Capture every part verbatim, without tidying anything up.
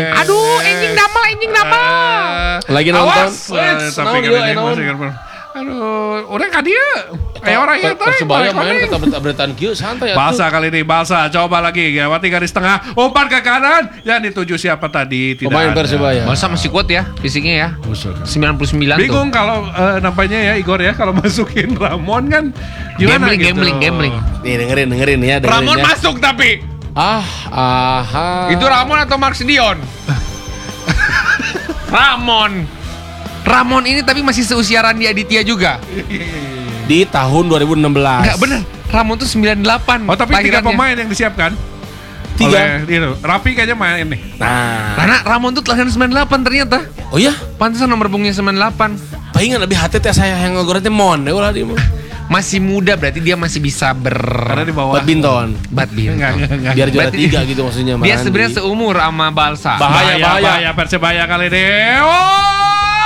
Aduh, anjing damel, anjing damel. Lagi nonton. Awas. Tapi kan aduh, udah kan dia. Ayo orang ya tadi. Persebaya main kata berita-beritaan kieu santai atuh. Balsa kali ini, Balsa coba lagi. Lewati garis tengah, umpan ke kanan. Yang dituju siapa tadi? Tidak pemain ada. Persebaya. Balsa masih kuat ya fisiknya ya. sembilan puluh sembilan tuh. Bingung kalau uh, nampaknya ya Igor ya kalau masukin Ramon kan gimana Gambling, gitu. gambling, gambling. Nih dengerin dengerin ya dengerin Ramon ya. masuk tapi. Ah, aha. Itu Ramon atau Mark Dion? Ramon. Ramon ini tapi masih seusia Randy Aditya juga. Di tahun dua ribu enam belas. Enggak bener. Ramon tuh sembilan puluh delapan. Oh tapi tiga lahirannya. pemain yang disiapkan. Tiga. Oleh, itu. Rafi kayaknya main nih. Nah. Karena Ramon tuh kelahiran sembilan puluh delapan ternyata. Oh iya? Pantesan nomor punggungnya sembilan puluh delapan. Palingan lebih hati teh saya yang ngogornya mon deh ulah di mah. Masih muda berarti dia masih bisa ber Karena di bawah. Badminton. badminton. Enggak, enggak, enggak. Biar juara Berarti- tiga gitu maksudnya. Dia Marandi. sebenarnya seumur sama Balsa. Bahaya, bahaya. bahaya Persebaya kali ini. Oh!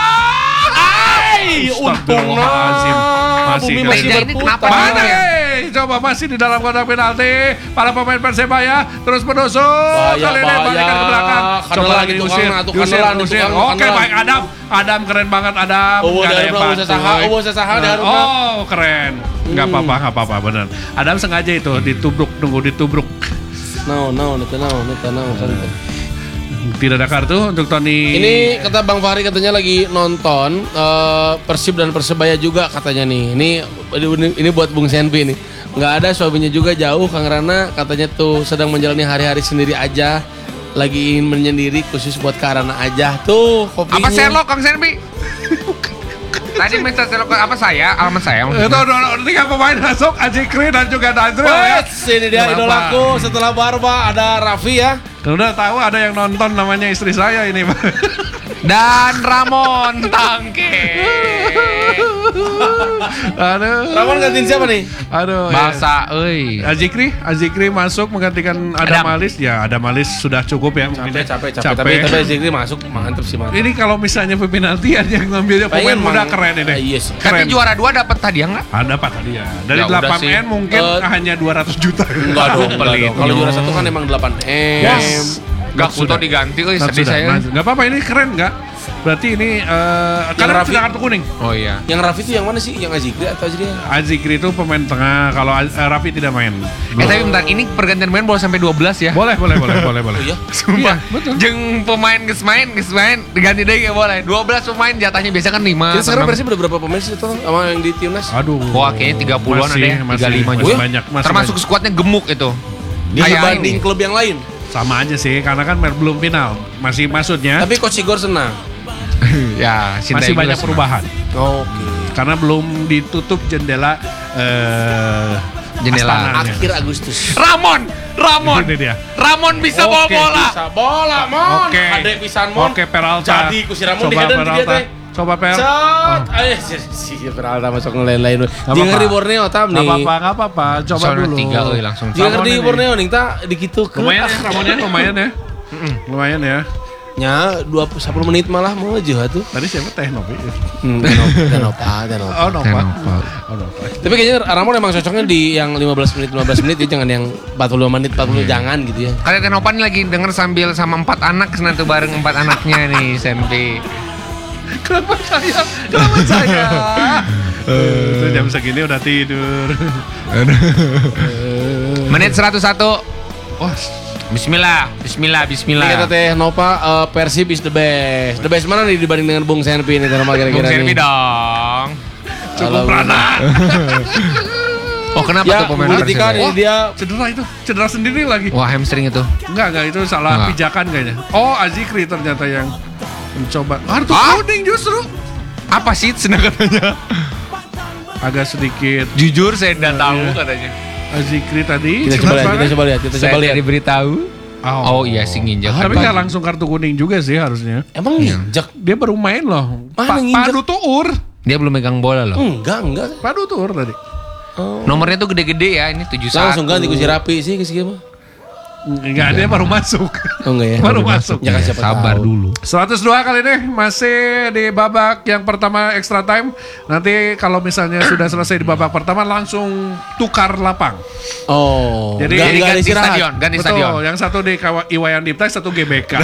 Ay, untungnya Astagfirullahaladzim. Masih bumi kali masih Meja ini kenapa berputar. Mana eh? Coba masih di dalam kotak penalti. Para pemain Persebaya terus menusuk. Bahaya, Kali ini bahaya. balikan ke belakang. Kanelan Coba lagi itu, diusir. kanelan, tuh Diusir, kanelan, itu diusir. kanelan, Oke, kanelan. baik Adam. Adam keren banget Adam. Oh, Nggak ada dari yang Prabowo bantu. Sasaha, oh, Sasaha, dari Haruna. Oh, keren. Enggak apa-apa, enggak apa-apa benar. Adam sengaja itu ditubruk, nunggu ditubruk. No, no, neta no, neta no, santai. Tidak ada kartu untuk Tony. Ini kata Bang Fahri katanya lagi nonton eh, Persib dan Persebaya juga katanya nih. Ini ini, ini buat Bung Senpi nih. Nggak ada suaminya juga jauh Kang Rana katanya tuh sedang menjalani hari-hari sendiri aja. Lagi ingin menyendiri khusus buat Karana aja tuh kopinya. Apa Sherlock Kang Senpi? Tadi minta Sherlock apa saya? Alamat saya. Itu udah tiga pemain masuk, Ajikri dan juga Nazril ya. Wes, ini dia Kenapa? idolaku setelah Barba ada Raffi ya. Udah tahu ada yang nonton namanya istri saya ini. Dan Ramon Tangke. Aduh. Ramon gantiin siapa nih? Aduh. ya. Balsa, euy. Azikri, Azikri masuk menggantikan Adam Adam. Alis. Ya, Adam Alis sudah cukup ya. mungkin Capek, ya. capek, capek. Tapi tapi Zikri masuk mantep sih mantep. Ini kalau misalnya penaltian yang ngambilnya pemain Palingan muda mang- keren ini. Ah, iya sih. Tapi Keren. juara dua dapat hadiah enggak? Ada apa tadi ya? Dari Ya udah delapan sih. M mungkin Eh, hanya dua ratus juta. Enggak dong, enggak Pelit. dong. Kalau juara satu kan emang delapan M. Yes. Gak Sudah. foto diganti, euy Nah, sedih sudah. saya. Nah, nggak apa-apa ini keren nggak? Berarti ini eh karena Raffi- sudah kartu kuning. Oh iya. Yang Raffi itu yang mana sih? Yang Azikri atau Azri? Azikri itu pemain tengah. Kalau Az- eh, Raffi tidak main. Eh tapi bentar, ini pergantian main boleh sampai dua belas ya? Boleh, boleh, boleh, boleh, boleh. Oh iya. Sumpah, Iya, betul. Jeng pemain geus main, geus main, diganti deh gak boleh. dua belas pemain jatahnya biasa kan lima. Jadi sekarang Persib ada berapa pemain sih total sama yang di timnas? Aduh. Wah kayaknya tiga puluhan ada Masih- ya, masih- tiga puluh lima masih juga. banyak, masih Termasuk banyak. skuadnya gemuk itu. Dia Kayak dibanding ini. klub yang lain. Sama aja sih, karena kan belum final. Masih maksudnya Tapi Coach Igor senang. Ya, masih banyak perubahan. Oke. Karena belum ditutup jendela eh Jendela. astananya. Akhir Agustus. Ramon, Ramon, Ini dia. Ramon bisa bawa Oke, bola. Bisa bola, Mon. Oke. Ade pisan, Mon. Oke, Peralta. Jadi ku si Ramon Coba dihadan Peralta. dia teh. Coba Per. Cet. Eh, si, si Peralta masuk ngelain-lain. apa-apa. Jangan di Borneo tam nih. Nggak apa-apa, nggak apa-apa. Coba Soalnya dulu. tiga euy langsung. Jangan Ramon di ini. Borneo nih, ta dikitu. Lumayan ya, Ramonnya lumayan ya. Lumayan ya. Nya dua puluh sepuluh menit malah mau aja tuh. Tadi siapa Teh Novi? Hmm, Tenopa, Tenopa, Tenopa. Oh, Nova. Tenopa. Oh, Nova. Tapi kayaknya Ramon emang cocoknya di yang lima belas menit lima belas menit ya, jangan yang empat puluh lima menit empat puluh jangan gitu ya. Kalian Tenopan lagi denger sambil sama empat anak senang tuh bareng empat anaknya nih Senpi. Kenapa saya? Kenapa saya? Itu jam segini udah tidur. Menit seratus satu. Wah, Bismillah, Bismillah, Ini Bismillah. kata Teh Nova, uh, Persib is the best. The best mana nih dibanding dengan Bung Senpi ini Tenopa Bung kira-kira Senpi nih? dong. cukup Halo, Prana. Oh kenapa Ya, tuh pemain Politika Persib? nih dia Cedera itu, cedera sendiri lagi. Wah hamstring itu. Enggak, enggak itu salah Enggak. pijakan kayaknya. Oh, Azikri ternyata yang mencoba. Kartu Ah? kuning justru. Apa sih senang katanya? Agak sedikit Jujur saya tidak tahu Iya. katanya. Azikri tadi. kita coba lihat, kenapa? kita coba lihat, kita Saya coba lihat. tidak diberitahu. Oh, iya sih nginjak. Tapi nggak langsung kartu kuning juga sih harusnya. Emang Iya. nginjek? Dia baru main loh. Mana Pa- nginjek? Padu tuur. Dia belum megang bola loh. Enggak, enggak. Padu tuur tadi. Nomornya tuh gede-gede ya, ini tujuh satu. Langsung ganti ku si Rapi sih ke si mah. Enggak, dia baru masuk. Oh enggak ya. Baru masuk. Ya kan siapa Sabar tahu. dulu. seratus dua kali ini masih di babak yang pertama extra time. Nanti kalau misalnya sudah selesai di babak pertama langsung tukar lapang. Oh. Jadi- nggak- Jadi nggak ada ganti istirahat. stadion, ganti Betul, stadion. yang satu di Kawa- Iwayan Dipta, satu G B K.